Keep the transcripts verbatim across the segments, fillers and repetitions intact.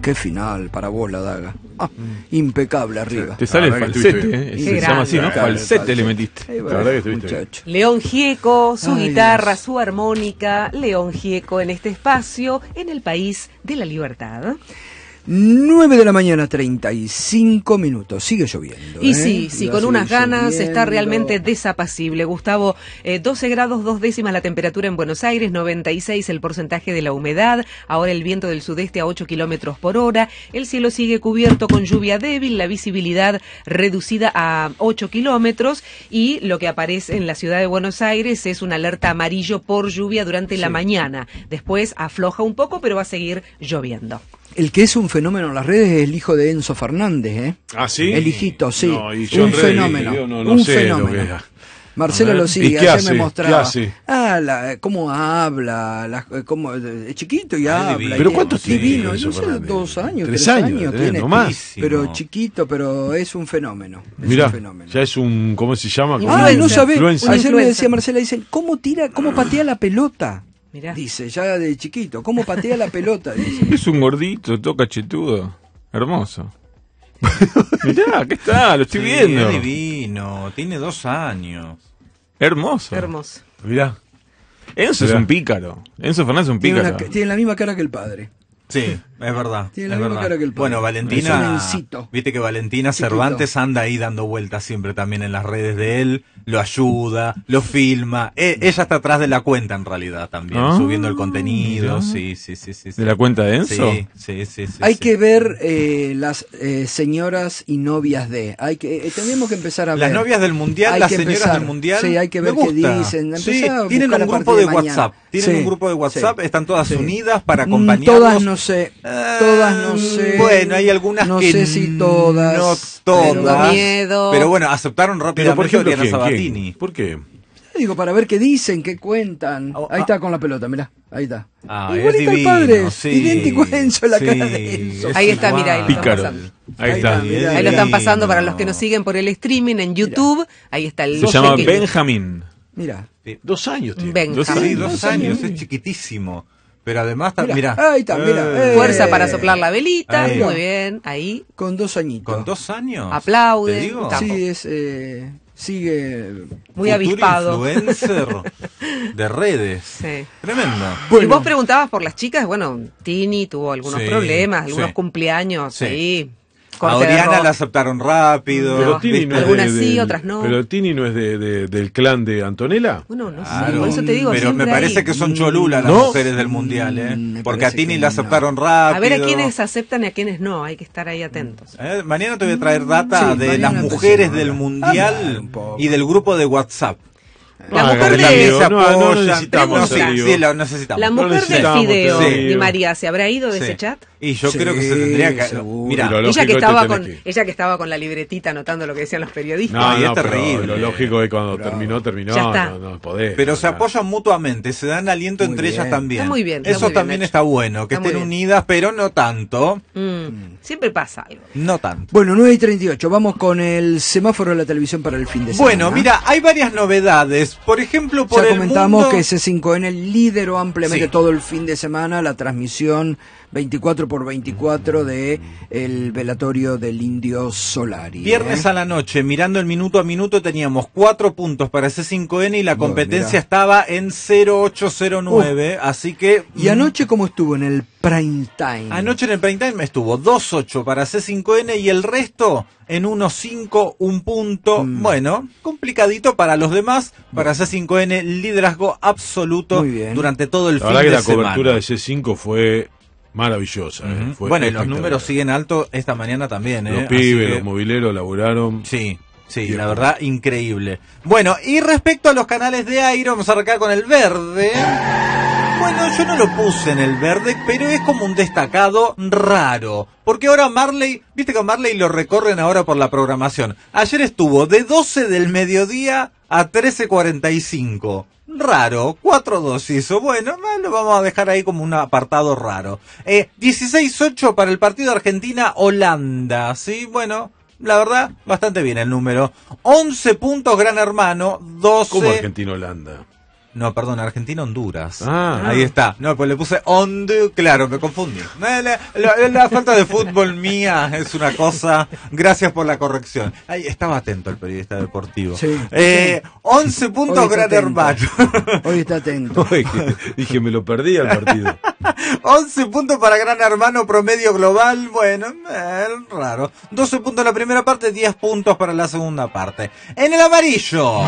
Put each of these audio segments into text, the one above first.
qué final para vos, la daga. Ah, impecable arriba. Te sale el falsete, ¿eh? Se llama así, ¿no? Falsete le metiste. Ahí va, la verdad que estuviste muchacho. León Gieco, su Ay, guitarra, Dios. su armónica. León Gieco en este espacio, en el país de la libertad. nueve de la mañana, treinta y cinco minutos. Sigue lloviendo. Y ¿eh? sí, sí, Va con a unas seguir ganas lloviendo. está realmente desapacible. Gustavo, eh, doce grados, dos décimas la temperatura en Buenos Aires, noventa y seis el porcentaje de la humedad, ahora el viento del sudeste a ocho kilómetros por hora, el cielo sigue cubierto con lluvia débil, la visibilidad reducida a ocho kilómetros y lo que aparece en la ciudad de Buenos Aires es una alerta amarillo por lluvia durante la Sí. mañana. Después afloja un poco, pero va a seguir lloviendo. El que es un fenómeno en las redes es el hijo de Enzo Fernández, ¿eh? ¿Ah, sí? El hijito, sí. No, y yo un en redes, fenómeno. yo no- no un sé lo fenómeno. que es. Marcelo A ver. lo sigue, ¿Y qué ayer hace? me mostraba. ¿Qué hace? Ah, la, cómo habla, la, cómo, es chiquito y Ah, habla. divino. y ¿Pero es cuántos tiene divino, Enzo no sé, Fernández? dos años, Tres tres, años, años, eh, tiene. no más. Pero chiquito, pero es un fenómeno. Es Mirá, un fenómeno. ya es un, ¿cómo se llama? Como Ah, un no sabés. influencer. Ayer me Influencer. decía Marcela, dicen, ¿cómo tira, cómo patea la pelota? Mirá. Dice, ya de chiquito, ¿cómo patea la pelota? Dice. Es un gordito, todo cachetudo. Hermoso. Mirá, ¿qué está? Lo estoy Sí, viendo. es divino, tiene dos años. Hermoso. Hermoso. Mirá. Enzo es Mirá. un pícaro. Enzo Fernández es un Tiene, pícaro. una- tiene la misma cara que el padre. Sí, es verdad. Tiene la es misma verdad. cara que el padre. Bueno, Es un Valentina, encito. viste que Valentina Chiquito. Cervantes anda ahí dando vueltas siempre también en las redes de él, lo ayuda, lo filma. E- ella está atrás de la cuenta en realidad también, Ah, subiendo el contenido. mirá. Sí, sí, sí, sí, sí. ¿De la cuenta de Enzo? Sí, sí, sí. sí, Hay sí. que ver eh, las eh, señoras y novias de. Hay que eh, tenemos que empezar a ver. Las novias del mundial, Hay las que señoras empezar. del mundial. Sí, hay que me ver qué gusta. dicen. Sí, Empezá a tienen buscar un a grupo partir de, de mañana. WhatsApp. Tienen Sí, un grupo de WhatsApp, sí, están todas sí. unidas para Mm, acompañarlos. Todas no sé. Ah, Todas no sé. Bueno, hay algunas no que sé si todas. no Tengo todas. miedo. Pero bueno, aceptaron Pero rápidamente por ejemplo, a Oriana ¿quién? Sabatini. ¿Quién? ¿Por qué? Digo, para ver qué dicen, qué cuentan. Oh, Ahí ah. está con la pelota, mirá. Ahí está. Ah, es Igualito al divino, padre. sí, idéntico a Enzo, la sí, cara de Enzo. es Ahí está, igual. mirá, ahí lo están Pícaro. pasando. Ahí Ahí está. está, mirá. Ahí lo están pasando Divino. para los que nos siguen por el streaming en YouTube. Ahí está el Se llama pequeño. Benjamín. Mirá. Dos años tiene. Benja. Dos Sí, años. dos años, es chiquitísimo. Pero además, ta- Mirá, mirá. ahí está, mirá. Eh, Fuerza Eh. para soplar la velita. Ahí. Muy bien, ahí. Con dos añitos. ¿Con dos años? Aplaude. ¿Te digo? Capo. Sí, es. Eh, sigue. Muy Futuro avispado. influencer de redes. Sí. Tremendo. Y Bueno. vos preguntabas por las chicas, bueno, Tini tuvo algunos Sí, problemas, algunos sí. cumpleaños, Sí. sí. A corte de Oriana ropa. la aceptaron rápido. Pero Tini no es Algunas de- sí, del- otras no. Pero Tini no es de, de- del clan de Antonella. Bueno, no sé, Claro. por eso te digo, Pero me siempre parece ahí. que son cholulas las ¿No? mujeres del mundial, ¿eh? Mm, me Porque a parece Tini que la no. aceptaron rápido. A ver a quiénes aceptan y a quiénes no, hay que estar ahí atentos. Eh, Mañana te voy a traer data Sí, de mañana las empecemos mujeres a del hablar. mundial Hablar un poco. y del grupo de WhatsApp. La Ah, mujer el de- amigo, Se no, no apoyan. necesitamos No, sí, el lío. sí, lo necesitamos. La No mujer del necesitamos fideo, tener Di lío. María, ¿se habrá ido de Sí. ese chat? Y yo Sí, creo que se tendría que... seguro. Mira, Pero lo Ella que, lógico es estaba que con, tenés que- ella que estaba con la libretita anotando lo que decían los periodistas. No, y es no, pero terrible. lo lógico es cuando terminó, terminó. Ya está. No, no podés. pero se O sea, apoyan mutuamente, se dan aliento Muy entre bien. ellas también. Está muy bien, está Eso muy bien también hecho. está bueno, que Está muy estén bien. unidas, pero no tanto. Mm, Siempre pasa algo. No tanto. Bueno, nueve y treinta y ocho. Vamos con el semáforo de la televisión para el fin de semana. Bueno, mira, hay varias novedades. Por ejemplo, por Ya el comentamos mundo... que C cinco N lideró ampliamente Sí. todo el fin de semana la transmisión veinticuatro por veinticuatro de el velatorio del Indio Solari. Viernes ¿eh? a la noche, mirando el minuto a minuto, teníamos cuatro puntos para C cinco N y la Bueno, competencia mirá. estaba en cero ocho cero nueve, así que... ¿Y anoche cómo estuvo en el prime time? Anoche en el prime time estuvo dos ocho para C cinco N y el resto en uno cinco, un punto. Mm. Bueno, complicadito para los demás. Para C cinco N, liderazgo absoluto Muy bien. durante todo el La fin verdad que de la semana. cobertura de C cinco fue maravillosa. eh, Ujú. fue Bueno, y los espectacular. números siguen alto esta mañana también. ¿eh? Los Así pibes, que- los mobileros laburaron. Sí, sí, Bien. la verdad, increíble. Bueno, y respecto a los canales de aire, vamos a arrancar con el verde. Bueno, yo no lo puse en el verde, pero es como un destacado raro. Porque ahora Marley, viste que a Marley lo recorren ahora por la programación. Ayer estuvo de doce del mediodía a trece cuarenta y cinco. Raro, cuatro dos hizo. Bueno, eh, lo vamos a dejar ahí como un apartado raro. Eh, dieciséis ocho para el partido Argentina-Holanda. Sí, bueno, la verdad, bastante bien el número. once puntos Gran Hermano, doce... ¿Cómo Argentina-Holanda? No, perdón, Argentina-Honduras. Ah. Ahí está. No, pues le puse Hondu, claro, me confundí. La, la, la, la falta de fútbol mía es una cosa. Gracias por la corrección. Ahí estaba atento el periodista deportivo. Sí. Eh, once puntos Hoy está Gran atento. Hermano. Hoy está atento. Oye, que- dije, me lo perdí al partido. once puntos para Gran Hermano, promedio global, bueno, eh, raro. doce puntos en la primera parte, diez puntos para la segunda parte. En el amarillo.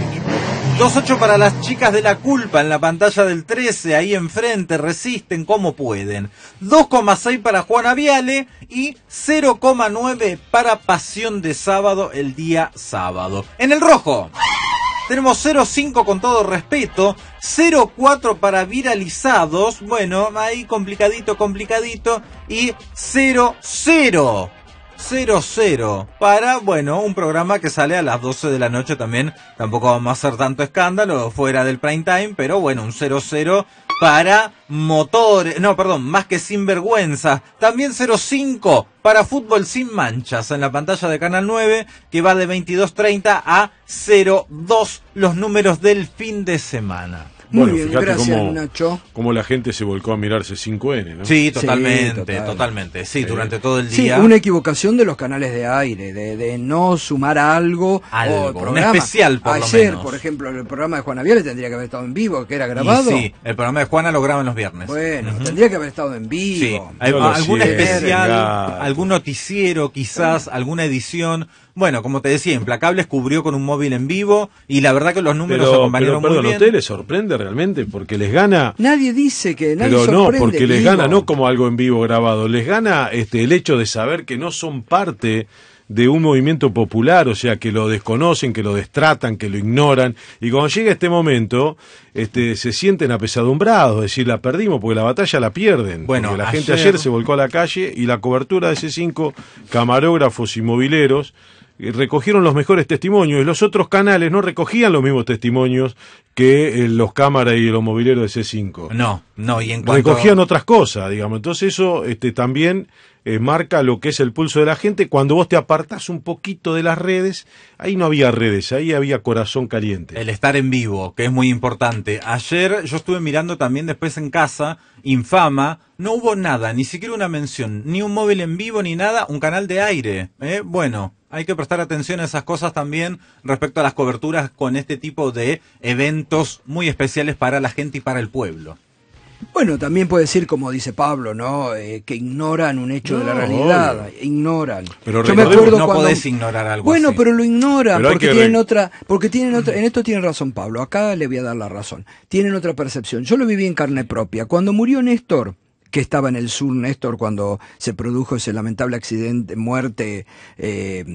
dos ocho para las chicas de la culpa en la pantalla del trece, ahí enfrente, resisten como pueden. dos coma seis para Juana Viale y cero coma nueve para Pasión de Sábado el día sábado. En el rojo tenemos cero coma cinco con todo respeto, cero coma cuatro para Viralizados, bueno, ahí complicadito, complicadito, y cero cero. cero cero para, bueno, un programa que sale a las doce de la noche también. Tampoco vamos a hacer tanto escándalo fuera del prime time, pero bueno, un cero cero para Motores, no, perdón, Más que Sinvergüenza. También cero cinco para Fútbol Sin Manchas en la pantalla de Canal nueve, que va de veintidós treinta a cero dos, los números del fin de semana. Muy Bueno, bien, fíjate gracias cómo- Nacho. Como la gente se volcó a mirarse cinco ene, ¿no? Sí, totalmente, Sí, total. totalmente. Sí, Sí. durante todo el Sí, día. una equivocación de los canales de aire, de, de no sumar algo, Algo, o el un programa. especial, por lo Ayer, menos. por ejemplo, el programa de Juana Viale tendría que haber estado en vivo, que era Y grabado. sí, el programa de Juana lo graban los viernes. Bueno, Ujú. tendría que haber estado en Sí, vivo. hay- No lo algún siento, especial, gato. algún noticiero, quizás, alguna edición. Bueno, como te decía, Implacables cubrió con un móvil en vivo y la verdad que los números Pero, acompañaron pero perdón, muy ¿a bien. usted les sorprende realmente? Porque les gana... Nadie dice que nadie Pero no, sorprende porque les vivo. gana no como algo en vivo grabado, les gana este el hecho de saber que no son parte de un movimiento popular, o sea, que lo desconocen, que lo destratan, que lo ignoran, y cuando llega este momento, este se sienten apesadumbrados, es decir, la perdimos porque la batalla la pierden. Bueno, porque la gente ayer- ayer se volcó a la calle y la cobertura de C cinco, camarógrafos y mobileros, eh, recogieron los mejores testimonios y los otros canales no recogían los mismos testimonios que eh, los cámaras y los mobileros de C cinco. No, no, y en cuanto... Recogían otras cosas, digamos. Entonces eso este, también eh, marca lo que es el pulso de la gente. Cuando vos te apartás un poquito de las redes, ahí no había redes, ahí había corazón caliente. El estar en vivo, que es muy importante. Ayer yo estuve mirando también después en casa, Infama, no hubo nada, ni siquiera una mención, ni un móvil en vivo, ni nada, un canal de aire. ¿eh? Bueno, hay que prestar atención a esas cosas también respecto a las coberturas con este tipo de eventos muy especiales para la gente y para el pueblo. Bueno, también puede decir, como dice Pablo, ¿no? Eh, que ignoran un hecho de la No, realidad, obvio. ignoran. Pero Yo me recordemos, acuerdo no cuando... podés ignorar algo Bueno, así. pero lo ignoran Pero hay porque que tienen re- otra, porque tienen otra, en esto tiene razón Pablo, acá le voy a dar la razón. Tienen otra percepción. Yo lo viví en carne propia. Cuando murió Néstor, que estaba en el sur, Néstor, cuando se produjo ese lamentable accidente, muerte eh,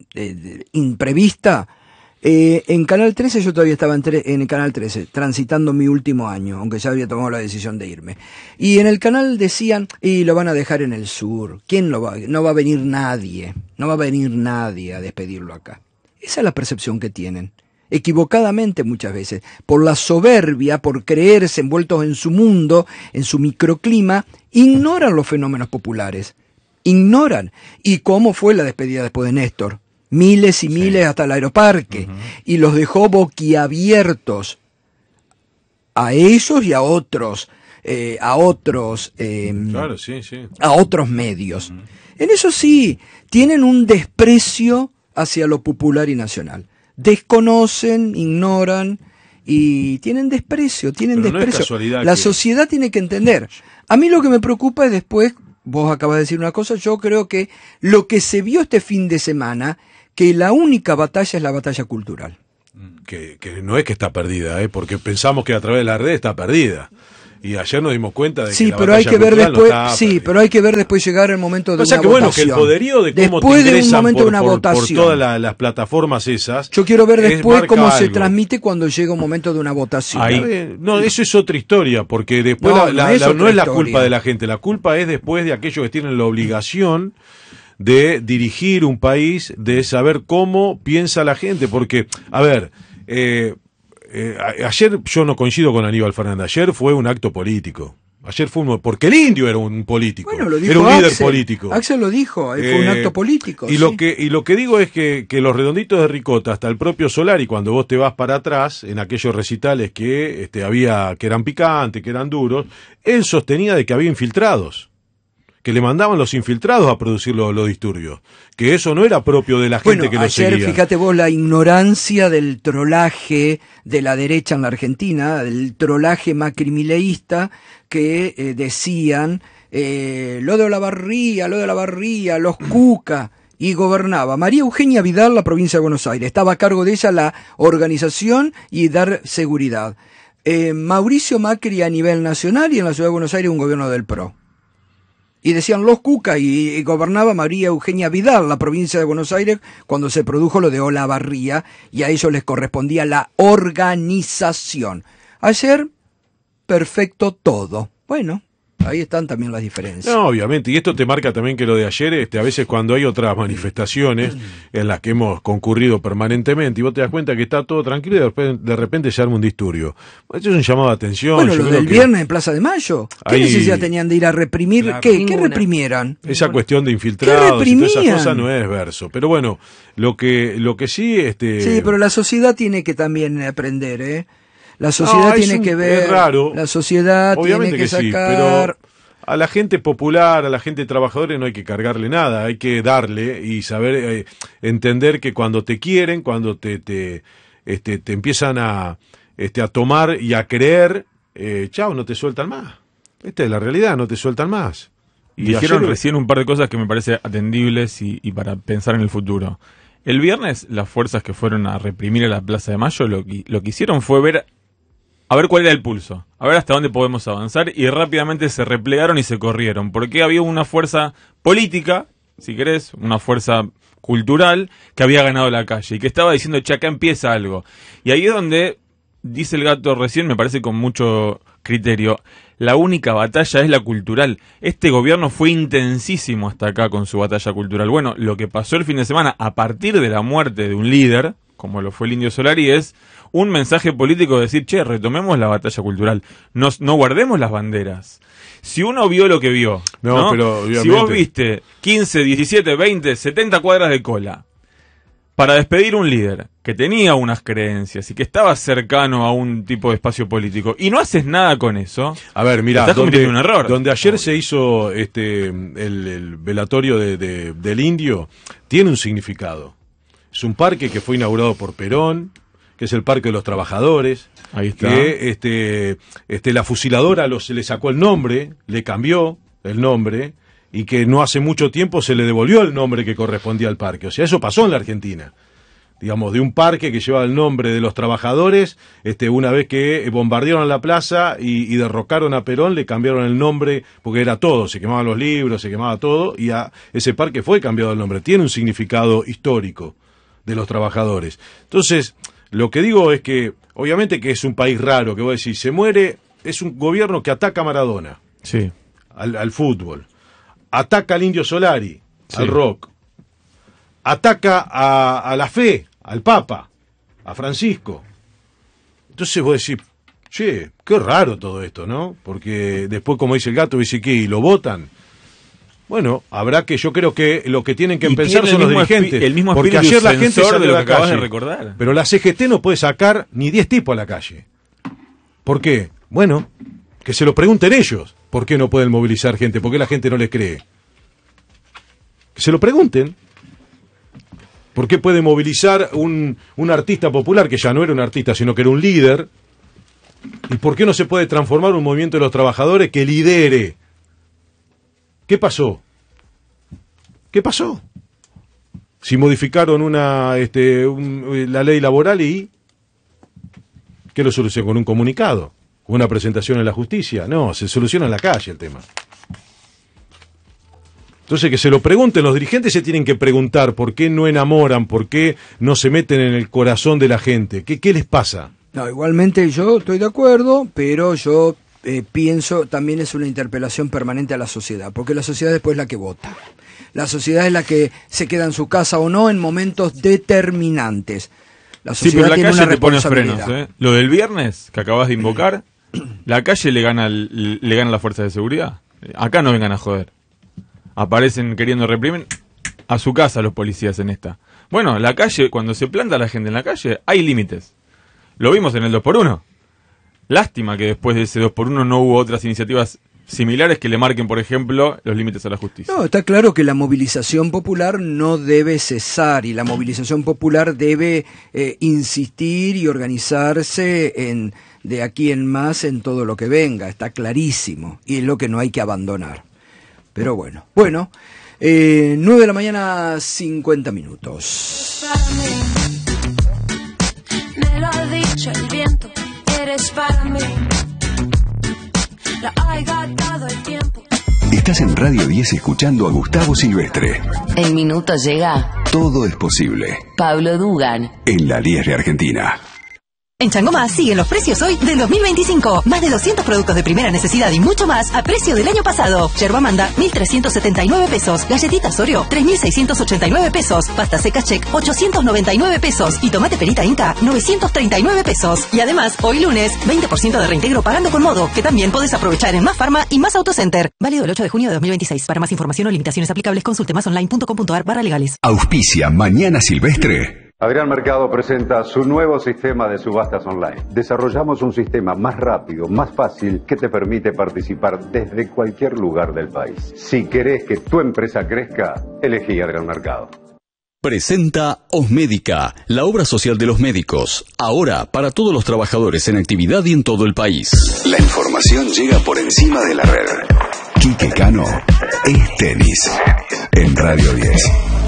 eh, imprevista, eh, en Canal trece yo todavía estaba en, tre- en el Canal trece, transitando mi último año, aunque ya había tomado la decisión de irme. Y en el canal decían, y lo van a dejar en el sur, ¿quién lo va? No va a venir nadie, no va a venir nadie a despedirlo acá. Esa es la percepción que tienen. Equivocadamente muchas veces, por la soberbia, por creerse envueltos en su mundo, en su microclima, ignoran los fenómenos populares, ignoran. ¿Y cómo fue la despedida después de Néstor? Miles y miles hasta el aeroparque, uh-huh. y los dejó boquiabiertos a ellos y a otros, eh, a otros, eh, claro, sí, sí. a otros medios. Uh-huh. En eso sí, tienen un desprecio hacia lo popular y nacional. Desconocen, ignoran y tienen desprecio, tienen Pero desprecio. No es casualidad la que... sociedad tiene que entender. A mí lo que me preocupa es después, vos acabas de decir una cosa, yo creo que lo que se vio este fin de semana, que la única batalla es la batalla cultural. Que, que no es que está perdida, ¿eh? Porque pensamos que a través de la red está perdida. Y ayer nos dimos cuenta de sí, que la pero hay que ver después, no sí, perdida. pero hay que ver después llegar el momento de o sea una que votación. Bueno, que el poderío de cómo después te de un ingresan momento por, de una por, votación. por todas la, las plataformas esas. Yo quiero ver después cómo algo. se transmite cuando llega un momento de una votación. Ahí, no, eso es otra historia, porque después no, la, no, la, es, la, no es la historia. culpa de la gente, la culpa es después de aquellos que tienen la obligación de dirigir un país, de saber cómo piensa la gente, porque, a ver, eh, eh, ayer yo no coincido con Aníbal Fernández, ayer fue un acto político. Ayer fue un, porque el indio era un político, Bueno, lo dijo era un líder Axel. político. Axel lo dijo, eh, fue un Eh, acto político. Y sí. lo que y lo que digo es que, que los redonditos de ricota, hasta el propio Solari, cuando vos te vas para atrás, en aquellos recitales que este, había, que eran picantes, que eran duros, él sostenía de que había infiltrados, que le mandaban los infiltrados a producir los, los disturbios, que eso no era propio de la gente Bueno, que lo ayer, seguía. fíjate vos la ignorancia del trolaje de la derecha en la Argentina, del trolaje macrimileísta que eh, decían eh, lo de Olavarría, lo de Olavarría, los Cuca, y gobernaba María Eugenia Vidal la provincia de Buenos Aires, estaba a cargo de ella la organización y dar seguridad. Eh, Mauricio Macri a nivel nacional y en la ciudad de Buenos Aires un gobierno del P R O. Y decían los Cuca y, y gobernaba María Eugenia Vidal, la provincia de Buenos Aires, cuando se produjo lo de Olavarría, y a ellos les correspondía la organización. Ayer, perfecto todo. Bueno, ahí están también las diferencias. No, obviamente, y esto te marca también que lo de ayer, este, a veces cuando hay otras manifestaciones en las que hemos concurrido permanentemente y vos te das cuenta que está todo tranquilo y de repente, de repente se arma un disturbio. Eso es un llamado de atención. Bueno, yo lo creo del que viernes en Plaza de Mayo. ¿Qué Hay- necesidad tenían de ir a reprimir? Claro. ¿Qué? ¿Qué Ninguna. reprimieran? Esa cuestión de infiltrados y todas esas reprimían? cosas no es verso. Pero bueno, lo que, lo que sí, este. Sí, pero la sociedad tiene que también aprender, ¿eh? La sociedad No, es tiene un- que ver. es raro. La sociedad Obviamente tiene que, que sí, sacar. pero a la gente popular, a la gente trabajadora no hay que cargarle nada, hay que darle y saber eh, entender que cuando te quieren, cuando te te este te empiezan a este a tomar y a creer, eh, chao, no te sueltan más. Esta es la realidad, no te sueltan más. Y Dijeron ayer- recién un par de cosas que me parecen atendibles y, y para pensar en el futuro. El viernes, las fuerzas que fueron a reprimir a la Plaza de Mayo lo que, lo que hicieron fue ver a ver cuál era el pulso, a ver hasta dónde podemos avanzar, y rápidamente se replegaron y se corrieron, porque había una fuerza política, si querés, una fuerza cultural, que había ganado la calle, y que estaba diciendo, che, acá empieza algo. Y ahí es donde, dice el gato recién, me parece con mucho criterio, la única batalla es la cultural. Este gobierno fue intensísimo hasta acá con su batalla cultural. Bueno, lo que pasó el fin de semana, a partir de la muerte de un líder, como lo fue el Indio Solari, es un mensaje político de decir, che, retomemos la batalla cultural, Nos, no guardemos las banderas. Si uno vio lo que vio, No, ¿no? pero obviamente- Si vos viste quince, diecisiete, veinte, setenta cuadras de cola para despedir un líder que tenía unas creencias y que estaba cercano a un tipo de espacio político y no haces nada con eso, A ver, mira, estás donde, cometiendo un error. donde ayer se hizo este el, el velatorio de, de- del indio, tiene un significado. Es un parque que fue inaugurado por Perón, que es el Parque de los Trabajadores, Ahí está. que este, este, la fusiladora lo- se le sacó el nombre, le cambió el nombre, y que no hace mucho tiempo se le devolvió el nombre que correspondía al parque. O sea, eso pasó en la Argentina. Digamos, de un parque que lleva el nombre de los trabajadores, este, una vez que bombardearon la plaza y, y derrocaron a Perón, le cambiaron el nombre, porque era todo, se quemaban los libros, se quemaba todo, y a ese parque fue cambiado el nombre. Tiene un significado histórico de los trabajadores. Entonces, lo que digo es que, obviamente que es un país raro, que vos decís, se muere, es un gobierno que ataca a Maradona, Sí. al, al fútbol, ataca al Indio Solari, Sí. al rock, ataca a, a la fe, al Papa, a Francisco. Entonces vos decís, che, qué raro todo esto, ¿no? Porque después, como dice el gato, dice que, ¿y lo votan? Bueno, habrá que, yo creo que lo que tienen que Y pensar tiene son el los mismo dirigentes. espi- el mismo porque espíritu ayer la gente censor salió de lo a la que acabas calle. de recordar. Pero la C G T no puede sacar ni diez tipos a la calle. ¿Por qué? Bueno, que se lo pregunten ellos. ¿Por qué no pueden movilizar gente? ¿Por qué la gente no les cree? Que se lo pregunten. ¿Por qué puede movilizar un, un artista popular que ya no era un artista, sino que era un líder? ¿Y por qué no se puede transformar un movimiento de los trabajadores que lidere? ¿Qué pasó? ¿Qué pasó? Si modificaron una este, un- la ley laboral y ¿qué lo solucionó? ¿Con un comunicado? ¿Con una presentación en la justicia? No, se soluciona en la calle el tema. Entonces que se lo pregunten, los dirigentes se tienen que preguntar por qué no enamoran, por qué no se meten en el corazón de la gente, qué, qué les pasa. No, igualmente yo estoy de acuerdo, pero yo eh, pienso también es una interpelación permanente a la sociedad, porque la sociedad después es la que vota. La sociedad es la que se queda en su casa o no en momentos determinantes. La Sí, sociedad pero la tiene calle una te pone responsabilidad. frenos, ¿eh? Lo del viernes que acabas de invocar La calle le gana, le gana a las fuerzas de seguridad. Acá no vengan a joder. Aparecen queriendo reprimir a su casa los policías en esta. Bueno, la calle, cuando se planta la gente en la calle, hay límites. Lo vimos en el dos por uno. Lástima que después de ese dos por uno no hubo otras iniciativas similares que le marquen, por ejemplo, los límites a la justicia. No, está claro que la movilización popular no debe cesar y la movilización popular debe eh, insistir y organizarse en, de aquí en más en todo lo que venga, está clarísimo, y es lo que no hay que abandonar. Pero bueno, bueno, eh, nueve de la mañana, cincuenta minutos. Me lo ha dicho el viento, eres para mí. La hay gastado el tiempo. Estás en Radio diez escuchando a Gustavo Silvestre. El minuto llega. Todo es posible. Pablo Dugan. En la Liesre Argentina. En Changomás siguen los precios hoy del dos mil veinticinco. Más de doscientos productos de primera necesidad y mucho más a precio del año pasado. Yerba Manda, mil trescientos setenta y nueve pesos. Galletitas Oreo, tres mil seiscientos ochenta y nueve pesos. Pasta seca Check, ochocientos noventa y nueve pesos. Y tomate perita Inca, novecientos treinta y nueve pesos. Y además, hoy lunes, veinte por ciento de reintegro pagando con Modo, que también podés aprovechar en Más Farma y Más Autocenter. Válido el ocho de junio de dos mil veintiséis. Para más información o limitaciones aplicables, consulte masonline punto com punto ar barra legales. Auspicia Mañana Silvestre. Adrián Mercado presenta su nuevo sistema de subastas online. Desarrollamos un sistema más rápido, más fácil, que te permite participar desde cualquier lugar del país. Si querés que tu empresa crezca, elegí Adrián Mercado. Presenta Osmédica, la obra social de los médicos. Ahora para todos los trabajadores en actividad y en todo el país. La información llega por encima de la red. Quique Cano es tenis en Radio diez.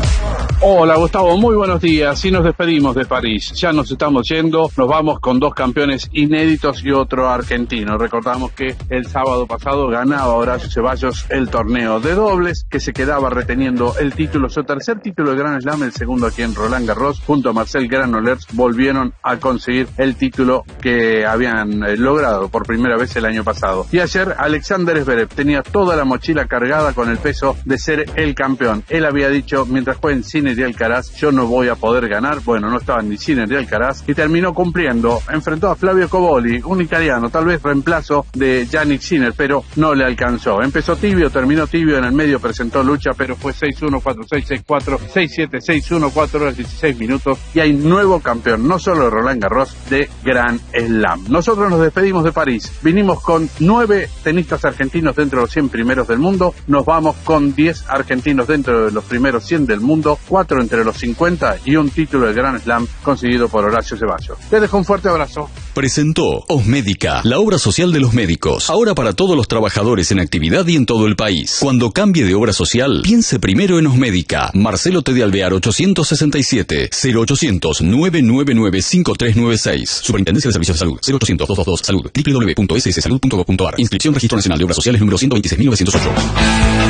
Hola Gustavo, muy buenos días. Y nos despedimos de París. Ya nos estamos yendo. Nos vamos con dos campeones inéditos y otro argentino. Recordamos que el sábado pasado ganaba Horacio Ceballos el torneo de dobles, que se quedaba reteniendo el título, su tercer título de Grand Slam, el segundo aquí en Roland Garros, junto a Marcel Granollers, volvieron a conseguir el título que habían eh, logrado por primera vez el año pasado. Y ayer Alexander Zverev tenía toda la mochila cargada con el peso de ser el campeón. Él había dicho, mientras jueguen Sinner y Alcaraz, yo no voy a poder ganar. Bueno, no estaban ni Sinner ni Alcaraz y terminó cumpliendo. Enfrentó a Flavio Coboli, un italiano, tal vez reemplazo de Yannick Sinner, pero no le alcanzó. Empezó tibio, terminó tibio, en el medio presentó lucha, pero fue seis uno, cuatro seis, seis cuatro, seis siete, seis uno, cuatro horas dieciséis minutos y hay nuevo campeón, no solo de Roland Garros, de Grand Slam. Nosotros nos despedimos de París. Vinimos con nueve tenistas argentinos dentro de los cien primeros del mundo. Nos vamos con diez argentinos dentro de los primeros cien del mundo, cuatro entre los cincuenta y un título de Grand Slam conseguido por Horacio Ceballos. Les dejo un fuerte abrazo. Presentó Osmédica, la obra social de los médicos. Ahora para todos los trabajadores en actividad y en todo el país. Cuando cambie de obra social, piense primero en Osmédica. Marcelo T. de Alvear ochocientos sesenta y siete, cero ochocientos, nueve nueve nueve, cinco tres nueve seis. Superintendencia de Servicios de Salud, cero ochocientos, doscientos veintidós, salud, doble u doble u doble u punto s s salud punto gov punto ar. Inscripción Registro Nacional de Obras Sociales número ciento veintiséis mil novecientos ocho.